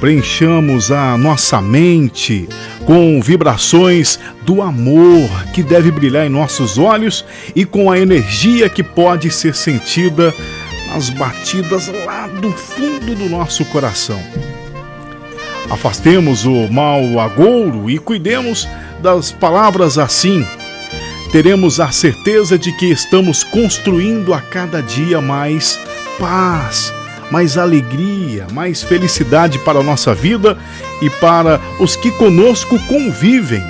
preenchamos a nossa mente com vibrações do amor que deve brilhar em nossos olhos e com a energia que pode ser sentida nas batidas lá do fundo do nosso coração. Afastemos o mau agouro e cuidemos das palavras assim. Teremos a certeza de que estamos construindo a cada dia mais paz, mais alegria, mais felicidade para a nossa vida e para os que conosco convivem.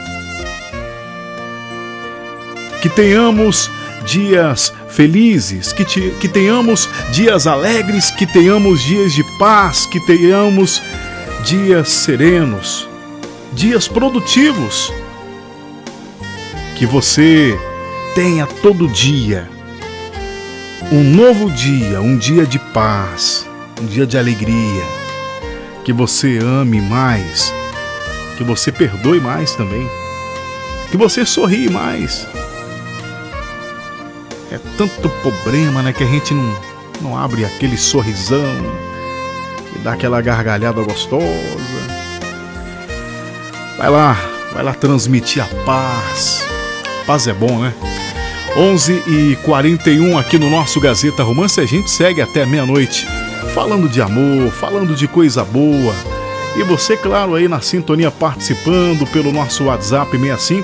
Que tenhamos dias felizes, que tenhamos dias alegres, que tenhamos dias de paz, que tenhamos dias serenos, dias produtivos. Que você tenha todo dia um novo dia, um dia de paz, um dia de alegria. Que você ame mais, que você perdoe mais também, que você sorri mais. É tanto problema, né, que a gente não abre aquele sorrisão e dá aquela gargalhada gostosa. Vai lá transmitir a paz. Paz é bom, né? 11h41 aqui no nosso Gazeta Romance. A gente segue até meia-noite falando de amor, falando de coisa boa. E você, claro, aí na sintonia participando pelo nosso WhatsApp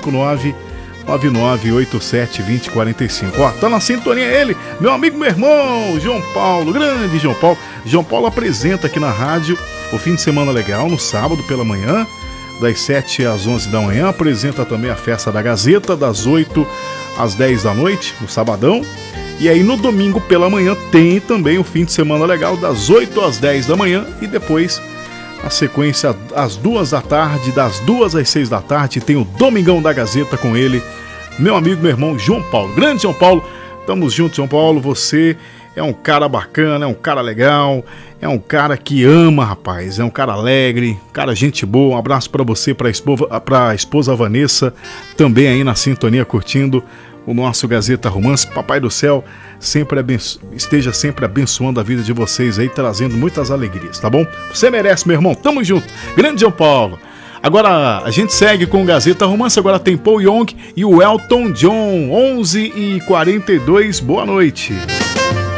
659-9987-2045. Ó, tá na sintonia ele, meu amigo, meu irmão, João Paulo, grande João Paulo. João Paulo apresenta aqui na rádio o Fim de Semana Legal no sábado pela manhã, das 7 às 11 da manhã. Apresenta também a Festa da Gazeta, das 8 às 10 da noite, no sabadão. E aí no domingo pela manhã tem também o Fim de Semana Legal, das 8 às 10 da manhã. E depois, a sequência, às 2 da tarde, das 2 às 6 da tarde, tem o Domingão da Gazeta com ele, meu amigo, meu irmão, João Paulo. Grande João Paulo, tamo junto, João Paulo. Você é um cara bacana, é um cara legal, é um cara que ama, rapaz, é um cara alegre, cara gente boa. Um abraço pra você, pra esposa Vanessa, também aí na sintonia curtindo o nosso Gazeta Romance. Papai do Céu esteja sempre abençoando a vida de vocês aí, trazendo muitas alegrias, tá bom? Você merece, meu irmão, tamo junto. Grande João Paulo. Agora a gente segue com o Gazeta Romance. Agora tem Paul Young e o Elton John. 11h42, boa noite.